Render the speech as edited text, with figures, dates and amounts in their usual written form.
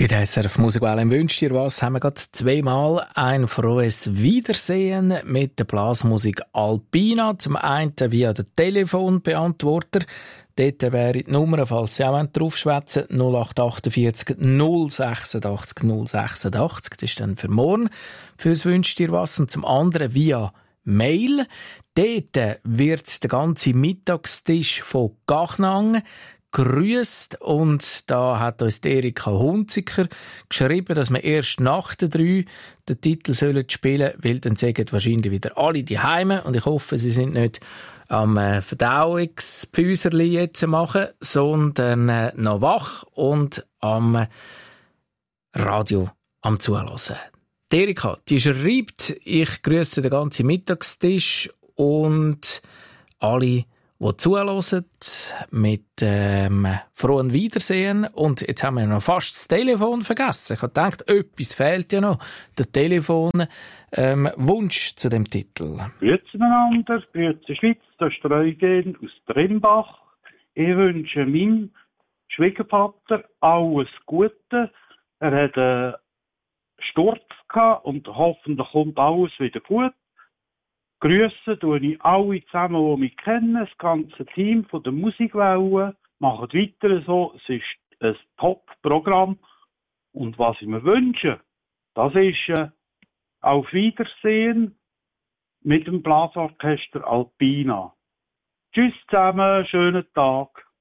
Bei der SRF Musikwelle im «Wünsch dir was» haben wir gerade zweimal ein frohes Wiedersehen mit der Blasmusik Alpina. Zum einen via den Telefonbeantworter. Dort wäre die Nummer, falls Sie auch draufschwätzen, 0848 086 086. Das ist dann für morgen fürs «Wünsch dir was». Und zum anderen via Mail. Dort wird der ganze Mittagstisch von Gachnang grüßt, und da hat uns Erika Hunziker geschrieben, dass wir erst nach der 3 den Titel spielen sollen, weil dann sagen wahrscheinlich wieder alle die Heime, und ich hoffe, sie sind nicht am Verdauungspfüserli jetzt machen, sondern noch wach und am Radio am Zuhören. Die Erika, die schreibt, ich grüße den ganzen Mittagstisch und alle, die zuhören, mit frohen Wiedersehen. Und jetzt haben wir noch fast das Telefon vergessen. Ich habe gedacht, etwas fehlt ja noch. Der Telefonwunsch zu dem Titel. Grüezi miteinander, grüezi Schweiz, das ist der Eugen aus Trimbach. Ich wünsche meinem Schwiegervater alles Gute. Er hat einen Sturz gehabt und hoffentlich kommt alles wieder gut. Grüße tue ich alle zusammen, die mich kennen, das ganze Team von der Musikwelle. Macht weiter so, es ist ein Top-Programm. Und was ich mir wünsche, das ist auf Wiedersehen mit dem Blasorchester Alpina. Tschüss zusammen, schönen Tag.